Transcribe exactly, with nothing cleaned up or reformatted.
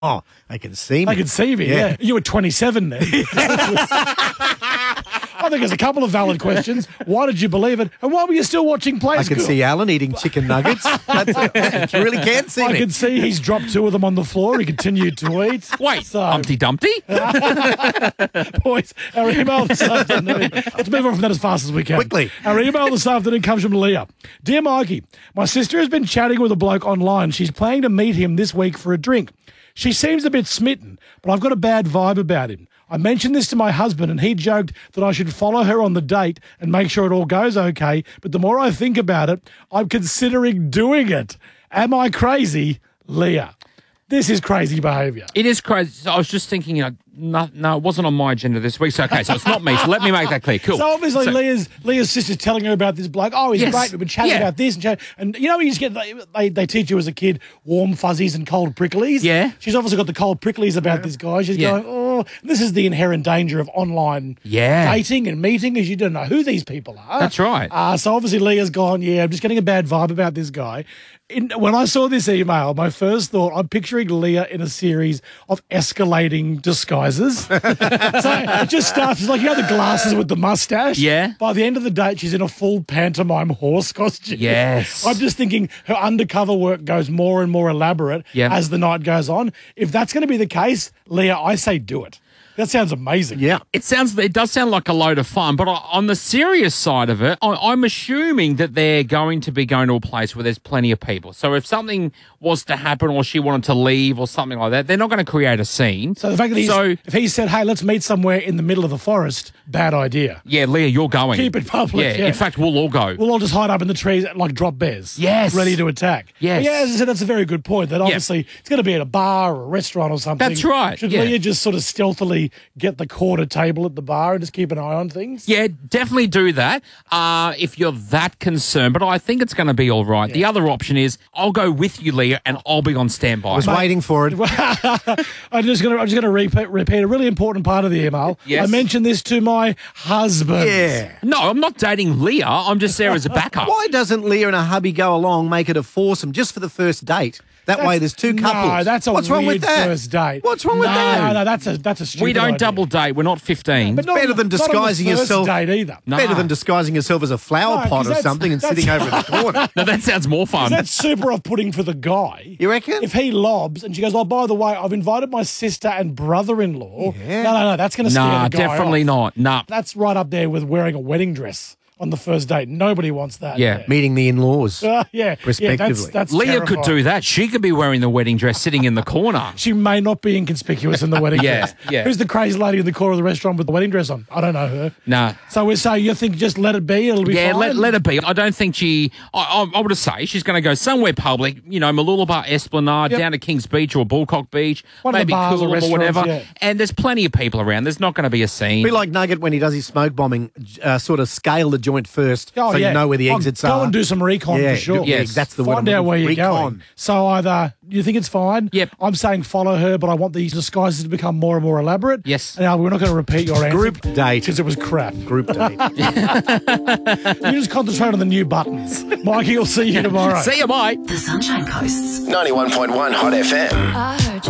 Oh, they can see me. They can see me, yeah. Yeah. You were twenty-seven then. I think there's a couple of valid questions. Why did you believe it? And why were you still watching Play I School? can see Alan eating chicken nuggets. That's it. You really can see I me. can see he's dropped two of them on the floor. He continued to eat. Wait, So- Humpty Dumpty? Boys, our email this afternoon. Let's move on from that as fast as we can. Quickly. Our email this afternoon comes from Leah. Dear Mikey, my sister has been chatting with a bloke online. She's planning to meet him this week for a drink. She seems a bit smitten, but I've got a bad vibe about him. I mentioned this to my husband and he joked that I should follow her on the date and make sure it all goes okay. But the more I think about it, I'm considering doing it. Am I crazy? Leah. This is crazy behaviour. It is crazy. So I was just thinking, you know, no, no, it wasn't on my agenda this week. So, okay, so it's not me. So let me make that clear. Cool. So obviously So- Leah's Leah's sister's telling her about this bloke. Oh, he's Yes. great. We've been chatting Yeah. about this and chat. And you know, you just get they they teach you as a kid warm fuzzies and cold pricklies. Yeah. She's obviously got the cold pricklies about this guy. She's Yeah. going, oh, this is the inherent danger of online Yeah. dating and meeting, is you don't know who these people are. That's right. Uh, so obviously Leah's gone, yeah, I'm just getting a bad vibe about this guy. In, when I saw this email, my first thought, I'm picturing Leah in a series of escalating disguises. So it just starts, it's like, you know, the glasses with the mustache? Yeah. By the end of the date, she's in a full pantomime horse costume. Yes. I'm just thinking her undercover work goes more and more elaborate Yeah. as the night goes on. If that's going to be the case, Leah, I say do it. That sounds amazing. Yeah. It sounds. It does sound like a load of fun, but on the serious side of it, I- I'm assuming that they're going to be going to a place where there's plenty of people. So if something was to happen, or she wanted to leave, or something like that, they're not going to create a scene. So the fact that he's, So- if he said, hey, let's meet somewhere in the middle of the forest, bad idea. Yeah, Leah, you're going. Keep it public, Yeah. yeah. In fact, we'll all go. We'll all just hide up in the trees like drop bears. Yes. Ready to attack. Yes. But yeah, as I said, that's a very good point. That obviously it's going to be at a bar or a restaurant or something. That's right, Should yeah. Leah just sort of stealthily get the quarter table at the bar and just keep an eye on things? Yeah, definitely do that uh, if you're that concerned. But I think it's going to be all right. The other option is I'll go with you, Leah, and I'll be on standby. I was waiting for it. I'm just going to I'm just going to repeat, repeat a really important part of the email. Yes. I mentioned this to my husband. Yeah. No, I'm not dating Leah. I'm just there as a backup. Why doesn't Leah and her hubby go along, make it a foursome just for the first date? That way there's two couples. No, that's a What's weird wrong with that? first date. What's wrong with no, that? No, no, that's a that's a stupid We don't idea. double date. We're not fifteen. But not- Better than not on the disguising first yourself- date either. No. Better than disguising yourself as a flower No, 'cause pot or that's- something and that's- sitting over in the corner. No, that sounds more fun. That's super off-putting for the guy. You reckon? If he lobs and she goes, oh, by the way, I've invited my sister and brother-in-law. Yeah. No, no, no, that's going to scare Nah, the guy definitely off. not. Nah. That's right up there with wearing a wedding dress on the first date. Nobody wants that. Yeah. Meeting the in-laws. Uh, yeah. Respectively. Yeah, that's, that's Leah could terrifying. do that. She could be wearing the wedding dress sitting in the corner. She may not be inconspicuous in the wedding Yeah, dress. yeah. Who's the crazy lady in the corner of the restaurant with the wedding dress on? I don't know her. Nah. So we say you think just let it be, it'll be Yeah, fine? let, let it be. I don't think she... I, I, I would say she's going to go somewhere public, you know, Mooloolaba Esplanade, Yep. down to Kings Beach or Bullcock Beach, One of the maybe bars or Coolum or restaurants, whatever. yeah. And there's plenty of people around. There's not going to be a scene. Be like Nugget when he does his smoke bombing, uh, sort of scale the joint first Oh, so yeah. you know where the Oh, exits go are. and do some recon Yeah, for sure. do- yeah, Yes. that's the word. Find I'm out where looking you're for. going. Recon. So either you think it's fine. Yep. I'm saying follow her, but I want these disguises to become more and more elaborate. Yes. Now we're not going to repeat your answer. Group date. Because it was crap. Group date. You just concentrate on the new buttons. Mikey will see you tomorrow. See you, bye. The Sunshine Coast's ninety-one point one Hot F M. I heard you